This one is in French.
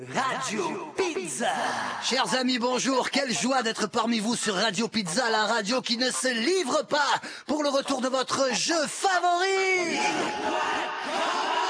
Radio Pizza. Chers amis, bonjour. Quelle joie d'être parmi vous sur Radio Pizza, la radio qui ne se livre pas pour le retour de votre jeu favori.